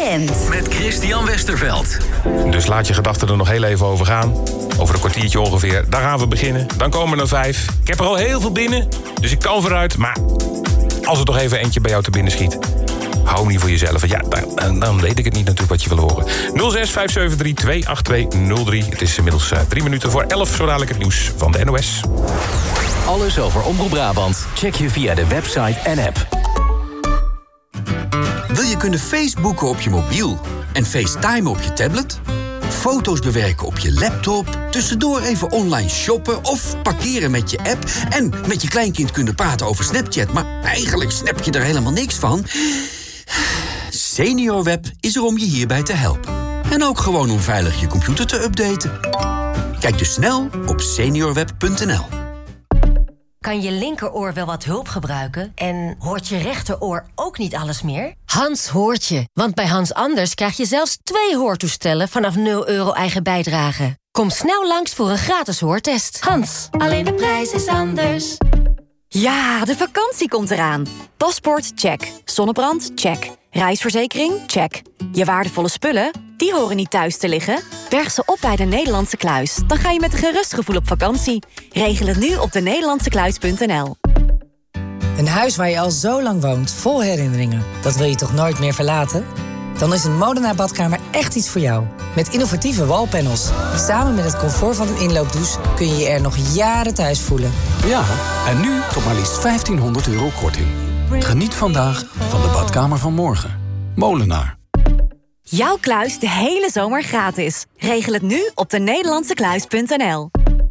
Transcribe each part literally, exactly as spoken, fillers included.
weekend. Met Christian Westerveld. Dus laat je gedachten er nog heel even over gaan. Over een kwartiertje ongeveer. Daar gaan we beginnen. Dan komen we naar vijf. Ik heb er al heel veel binnen. Dus ik kan vooruit. Maar als er toch even eentje bij jou te binnen schiet, hou hem niet voor jezelf. Ja, dan, dan weet ik het niet natuurlijk wat je wil horen. nul zes vijf zeven drie twee acht twee nul drie. Het is inmiddels uh, drie minuten voor elf. Zo dadelijk het nieuws van de N O S. Alles over Omroep Brabant check je via de website en app. Wil je kunnen Facebooken op je mobiel en FaceTime op je tablet? Foto's bewerken op je laptop, tussendoor even online shoppen of parkeren met je app en met je kleinkind kunnen praten over Snapchat, maar eigenlijk snap je er helemaal niks van? SeniorWeb is er om je hierbij te helpen. En ook gewoon om veilig je computer te updaten. Kijk dus snel op seniorweb punt n l. Kan je linkeroor wel wat hulp gebruiken? En hoort je rechteroor ook niet alles meer? Hans hoort je, want bij Hans Anders krijg je zelfs twee hoortoestellen vanaf nul euro eigen bijdrage. Kom snel langs voor een gratis hoortest. Hans, alleen de prijs is anders. Ja, de vakantie komt eraan. Paspoort, check. Zonnebrand, check. Reisverzekering, check. Je waardevolle spullen, die horen niet thuis te liggen. Berg ze op bij de Nederlandse Kluis. Dan ga je met een gerust gevoel op vakantie. Regel het nu op de nederlandse kluis punt n l. Een huis waar je al zo lang woont, vol herinneringen. Dat wil je toch nooit meer verlaten? Dan is een Modena badkamer echt iets voor jou. Met innovatieve wallpanels. Samen met het comfort van een inloopdouche kun je je er nog jaren thuis voelen. Ja, en nu tot maar liefst vijftienhonderd euro korting. Geniet vandaag van de badkamer van morgen. Molenaar. Jouw kluis de hele zomer gratis. Regel het nu op de nederlandse kluis punt n l.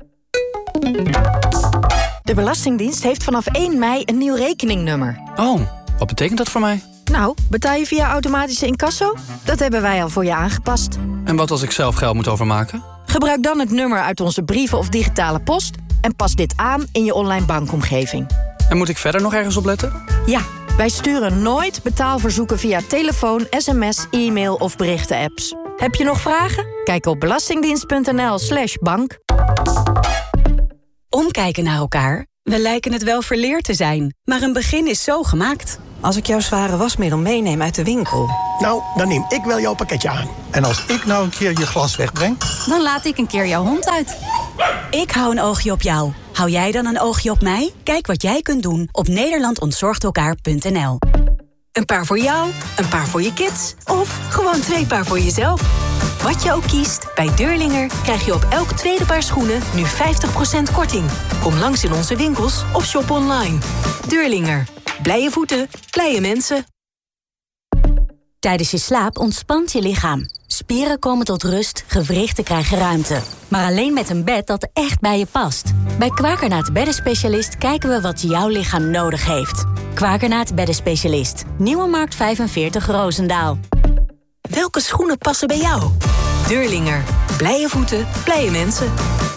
De Belastingdienst heeft vanaf één mei een nieuw rekeningnummer. Oh, wat betekent dat voor mij? Nou, betaal je via automatische incasso? Dat hebben wij al voor je aangepast. En wat als ik zelf geld moet overmaken? Gebruik dan het nummer uit onze brieven of digitale post en pas dit aan in je online bankomgeving. En moet ik verder nog ergens op letten? Ja, wij sturen nooit betaalverzoeken via telefoon, sms, e-mail of berichten-apps. Heb je nog vragen? Kijk op belastingdienst punt n l slash bank. Omkijken naar elkaar. We lijken het wel verleerd te zijn, maar een begin is zo gemaakt. Als ik jouw zware wasmiddel meeneem uit de winkel... Nou, dan neem ik wel jouw pakketje aan. En als ik nou een keer je glas wegbreng... Dan laat ik een keer jouw hond uit. Ik hou een oogje op jou. Hou jij dan een oogje op mij? Kijk wat jij kunt doen op nederland ontzorgt elkaar punt n l. Een paar voor jou, een paar voor je kids... of gewoon twee paar voor jezelf. Wat je ook kiest, bij Deurlinger krijg je op elk tweede paar schoenen nu vijftig procent korting. Kom langs in onze winkels of shop online. Deurlinger. Blije voeten, blije mensen. Tijdens je slaap ontspant je lichaam. Spieren komen tot rust, gewrichten krijgen ruimte. Maar alleen met een bed dat echt bij je past. Bij Kwakernaat Beddenspecialist kijken we wat jouw lichaam nodig heeft. Kwakernaat Beddenspecialist. Nieuwe Markt vijfenveertig Roosendaal. Welke schoenen passen bij jou? Deurlinger. Blije voeten, blije mensen.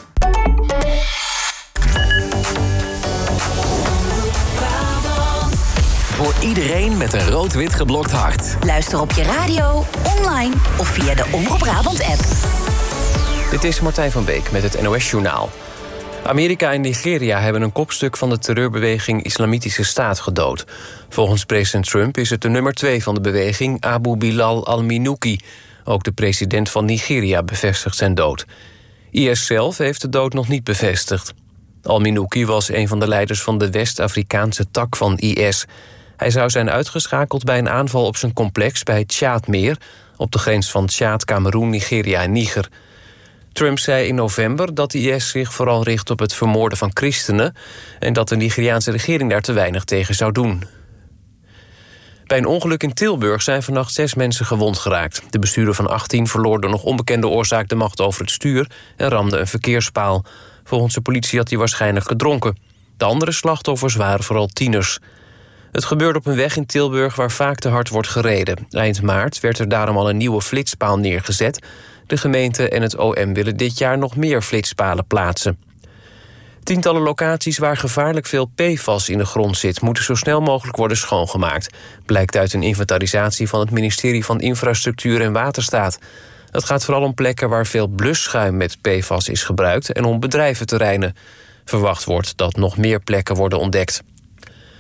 Voor iedereen met een rood-wit geblokt hart. Luister op je radio, online of via de Omroep Brabant-app. Dit is Martijn van Beek met het N O S-journaal. Amerika en Nigeria hebben een kopstuk van de terreurbeweging Islamitische Staat gedood. Volgens president Trump is het de nummer twee van de beweging, Abu Bilal al-Minuki. Ook de president van Nigeria bevestigt zijn dood. I S zelf heeft de dood nog niet bevestigd. Al-Minuki was een van de leiders van de West-Afrikaanse tak van I S. Hij zou zijn uitgeschakeld bij een aanval op zijn complex bij het Tjaadmeer, op de grens van Tjaad, Kameroen, Nigeria en Niger. Trump zei in november dat I S zich vooral richt op het vermoorden van christenen en dat de Nigeriaanse regering daar te weinig tegen zou doen. Bij een ongeluk in Tilburg zijn vannacht zes mensen gewond geraakt. De bestuurder van achttien verloor door nog onbekende oorzaak de macht over het stuur en ramde een verkeerspaal. Volgens de politie had hij waarschijnlijk gedronken. De andere slachtoffers waren vooral tieners. Het gebeurde op een weg in Tilburg waar vaak te hard wordt gereden. Eind maart werd er daarom al een nieuwe flitspaal neergezet. De gemeente en het O M willen dit jaar nog meer flitspalen plaatsen. Tientallen locaties waar gevaarlijk veel P F A S in de grond zit, moeten zo snel mogelijk worden schoongemaakt. Blijkt uit een inventarisatie van het ministerie van Infrastructuur en Waterstaat. Het gaat vooral om plekken waar veel blusschuim met P F A S is gebruikt en om bedrijventerreinen. Verwacht wordt dat nog meer plekken worden ontdekt.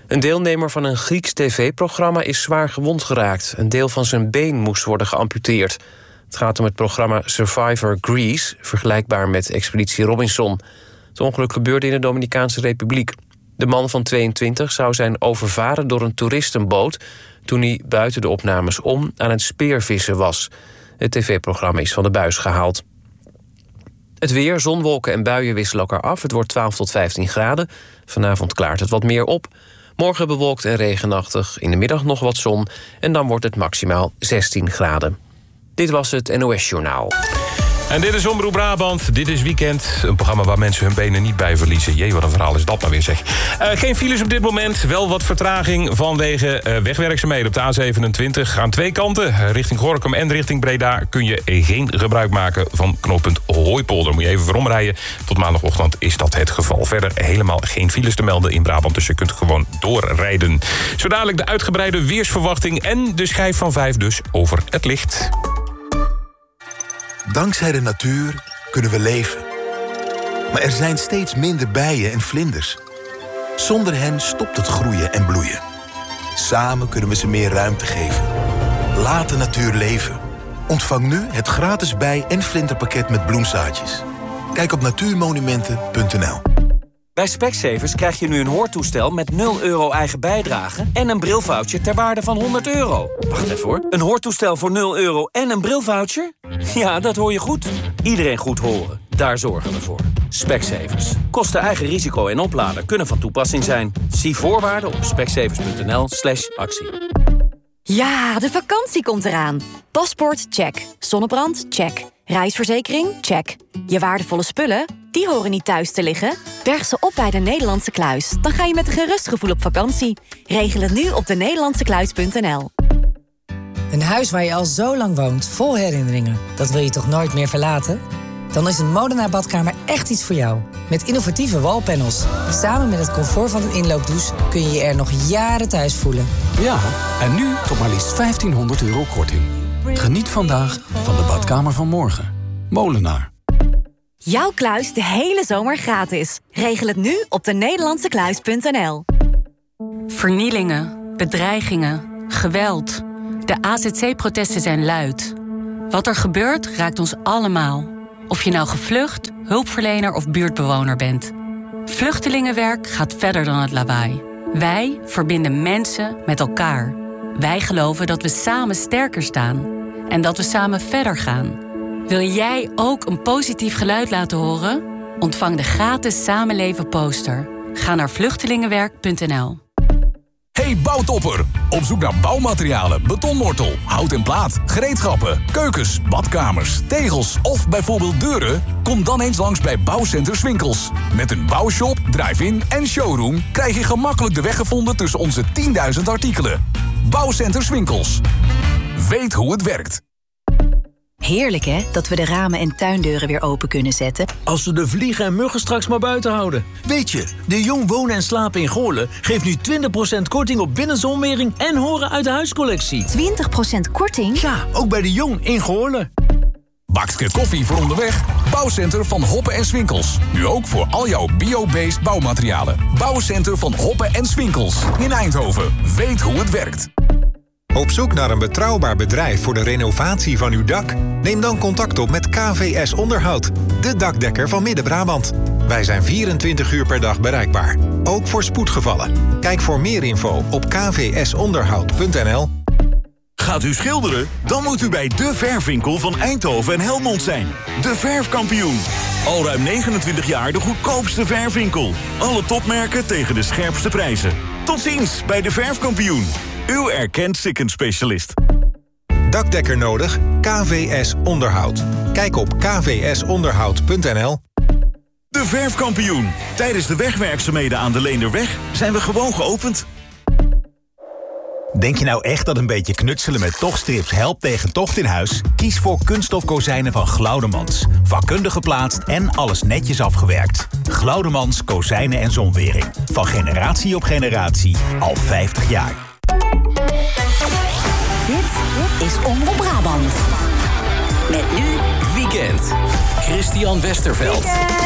Een deelnemer van een Grieks tv-programma is zwaar gewond geraakt. Een deel van zijn been moest worden geamputeerd. Het gaat om het programma Survivor Greece, vergelijkbaar met Expeditie Robinson. Het ongeluk gebeurde in de Dominicaanse Republiek. De man van tweeëntwintig zou zijn overvaren door een toeristenboot toen hij buiten de opnames om aan het speervissen was. Het tv-programma is van de buis gehaald. Het weer, zon, wolken en buien wisselen elkaar af. Het wordt twaalf tot vijftien graden. Vanavond klaart het wat meer op. Morgen bewolkt en regenachtig. In de middag nog wat zon. En dan wordt het maximaal zestien graden. Dit was het N O S-journaal. En dit is Omroep Brabant, dit is Weekend. Een programma waar mensen hun benen niet bij verliezen. Jee, wat een verhaal is dat nou weer, zeg. Uh, geen files op dit moment, wel wat vertraging vanwege uh, wegwerkzaamheden op de A zevenentwintig. Aan twee kanten, richting Gorinchem en richting Breda, kun je geen gebruik maken van knooppunt Hooipolder. Moet je even vooromrijden. Tot maandagochtend is dat het geval. Verder helemaal geen files te melden in Brabant, dus je kunt gewoon doorrijden. Zo dadelijk de uitgebreide weersverwachting en de schijf van vijf dus over het licht. Dankzij de natuur kunnen we leven. Maar er zijn steeds minder bijen en vlinders. Zonder hen stopt het groeien en bloeien. Samen kunnen we ze meer ruimte geven. Laat de natuur leven. Ontvang nu het gratis bij- en vlinderpakket met bloemzaadjes. Kijk op natuurmonumenten punt n l. Bij Specsavers krijg je nu een hoortoestel met nul euro eigen bijdrage en een brilvoucher ter waarde van honderd euro. Wacht even hoor. Een hoortoestel voor nul euro en een brilvoucher? Ja, dat hoor je goed. Iedereen goed horen. Daar zorgen we voor. Specsavers. Kosten eigen risico en oplader kunnen van toepassing zijn. Zie voorwaarden op specsavers punt n l slash actie. Ja, de vakantie komt eraan. Paspoort, check. Zonnebrand, check. Reisverzekering, check. Je waardevolle spullen, die horen niet thuis te liggen. Berg ze op bij de Nederlandse Kluis. Dan ga je met een gerust gevoel op vakantie. Regel het nu op de nederlandse kluis punt n l. Een huis waar je al zo lang woont, vol herinneringen. Dat wil je toch nooit meer verlaten? Dan is een Molenaar badkamer echt iets voor jou. Met innovatieve wallpanels. Samen met het comfort van een inloopdouche kun je je er nog jaren thuis voelen. Ja, en nu tot maar liefst vijftienhonderd euro korting. Geniet vandaag van de badkamer van morgen. Molenaar. Jouw kluis de hele zomer gratis. Regel het nu op de nederlandse kluis punt n l. Vernielingen, bedreigingen, geweld. De A Z C-protesten zijn luid. Wat er gebeurt raakt ons allemaal. Of je nou gevlucht, hulpverlener of buurtbewoner bent. Vluchtelingenwerk gaat verder dan het lawaai. Wij verbinden mensen met elkaar. Wij geloven dat we samen sterker staan. En dat we samen verder gaan. Wil jij ook een positief geluid laten horen? Ontvang de gratis Samenleven poster. Ga naar vluchtelingenwerk punt n l. Hey bouwtopper! Op zoek naar bouwmaterialen, betonmortel, hout en plaat, gereedschappen, keukens, badkamers, tegels of bijvoorbeeld deuren? Kom dan eens langs bij Bouwcenter Swinkels. Met een bouwshop, drive-in en showroom krijg je gemakkelijk de weg gevonden tussen onze tienduizend artikelen. Bouwcenter Swinkels. Weet hoe het werkt. Heerlijk hè, dat we de ramen en tuindeuren weer open kunnen zetten. Als we de vliegen en muggen straks maar buiten houden. Weet je, de Jong Wonen en Slapen in Goorlen geeft nu twintig procent korting op binnenzonwering en horen uit de huiscollectie. twintig procent korting? Ja, ook bij de Jong in Goorlen. Bakje koffie voor onderweg? Bouwcenter van Hoppe en Swinkels. Nu ook voor al jouw bio-based bouwmaterialen. Bouwcenter van Hoppe en Swinkels. In Eindhoven. Weet hoe het werkt. Op zoek naar een betrouwbaar bedrijf voor de renovatie van uw dak? Neem dan contact op met K V S Onderhoud, de dakdekker van Midden-Brabant. Wij zijn vierentwintig uur per dag bereikbaar, ook voor spoedgevallen. Kijk voor meer info op k v s onderhoud punt n l. Gaat u schilderen? Dan moet u bij De Verfwinkel van Eindhoven en Helmond zijn. De Verfkampioen. Al ruim negenentwintig jaar de goedkoopste verfwinkel. Alle topmerken tegen de scherpste prijzen. Tot ziens bij De Verfkampioen. Uw erkend Sikkens-specialist. Dakdekker nodig? K V S Onderhoud. Kijk op k v s onderhoud punt n l. De Verfkampioen. Tijdens de wegwerkzaamheden aan de Leenderweg zijn we gewoon geopend. Denk je nou echt dat een beetje knutselen met tochtstrips helpt tegen tocht in huis? Kies voor kunststof kozijnen van Glaudemans. Vakkundig geplaatst en alles netjes afgewerkt. Glaudemans kozijnen en zonwering. Van generatie op generatie. Al vijftig jaar. Dit is Omroep Brabant. Met nu Weekend. Christian Westerveld.